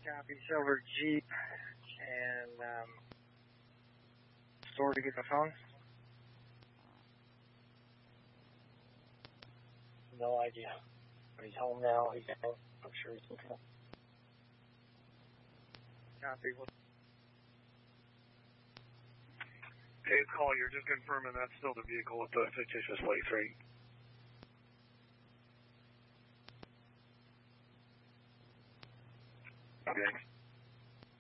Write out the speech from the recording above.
Copy, silver Jeep, and store to get the phone? No idea. But he's home now. He's out. I'm sure he's looking up. Copy. Hey, Collier, just confirming that's still the vehicle with the fictitious plates, right? Okay.